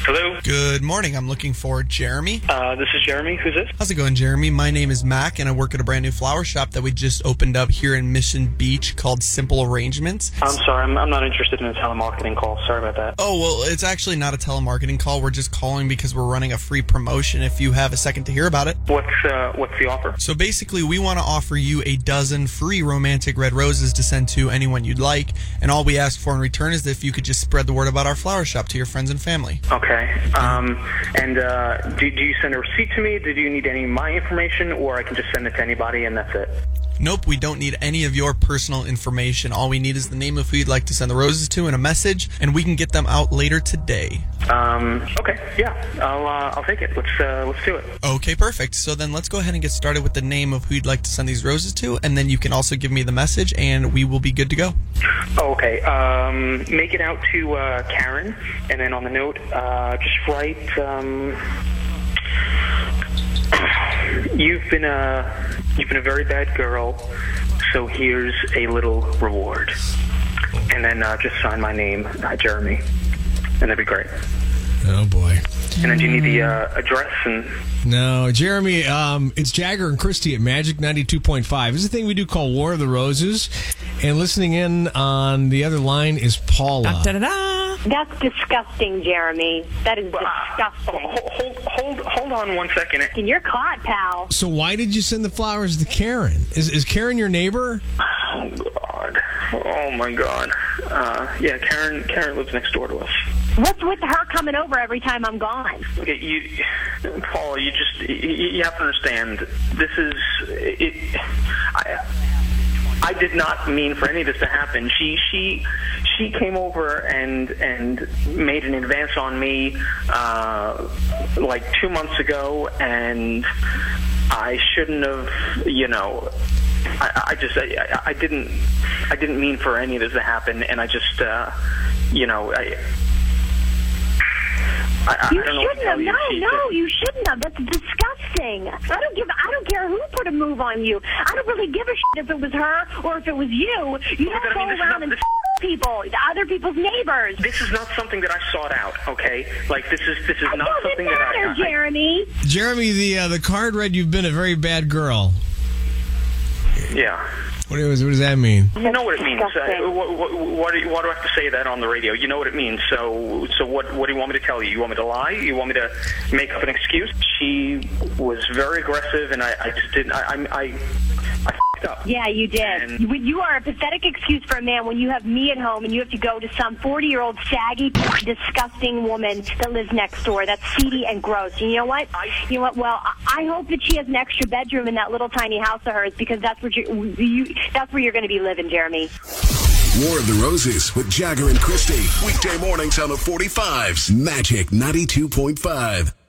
Hello? Good morning. I'm looking for Jeremy. This is Jeremy. Who's this? How's it going, Jeremy? My name is Mac, and I work at a brand new flower shop that we just opened up here in Mission Beach called Simple Arrangements. I'm sorry. I'm not interested in a telemarketing call. Sorry about that. Oh, well, it's actually not a telemarketing call. We're just calling because we're running a free promotion if you have a second to hear about it. What's the offer? So basically, we want to offer you a dozen free romantic red roses to send to anyone you'd like, and all we ask for in return is if you could just spread the word about our flower shop to your friends and family. Okay. Do you send a receipt to me? Do you need any of my information, or I can just send it to anybody and that's it? Nope, we don't need any of your personal information. All we need is the name of who you'd like to send the roses to and a message, and we can get them out later today. Okay, yeah, I'll take it. Let's do it. Okay, perfect. So then let's go ahead and get started with the name of who you'd like to send these roses to, and then you can also give me the message, and we will be good to go. Okay, make it out to Karen, and then on the note, just write, You've been a very bad girl, so here's a little reward. And then just sign my name, Jeremy, and that'd be great. Oh, boy. And then do you need the address? No, Jeremy, it's Jagger and Christy at Magic 92.5. This is a thing we do called War of the Roses. And listening in on the other line is Paula. Da-da-da. That's disgusting, Jeremy. That is disgusting. Hold on 1 second. You're caught, pal. So why did you send the flowers to Karen? Is Karen your neighbor? Oh, God. Oh, my God. Yeah, Karen lives next door to us. What's with her coming over every time I'm gone? Okay, Paula, you have to understand. This is it. I did not mean for any of this to happen. She came over and made an advance on me like 2 months ago, and I shouldn't have. I didn't mean for any of this to happen, and I just You shouldn't have. No, you shouldn't have. That's disgusting. I don't care who put a move on you. I don't really give a shit if it was her or if it was you. You don't go around and people, other people's neighbors. This is not something that I sought out, okay? Like, this is not something that I... Jeremy. Jeremy, the card read you've been a very bad girl. Yeah. What does that mean? You know what it means. Why do I have to say that on the radio? You know what it means. So what do you want me to tell you? You want me to lie? You want me to make up an excuse? She was very aggressive, and I just didn't. I f***ed up. Yeah, you did. And you are a pathetic excuse for a man when you have me at home and you have to go to some 40-year-old saggy, disgusting woman that lives next door. That's seedy and gross. And you know what? Well, I hope that she has an extra bedroom in that little tiny house of hers, because that's where you're going to be living, Jeremy. War of the Roses with Jagger and Christy. Weekday mornings on the 45s. Magic 92.5.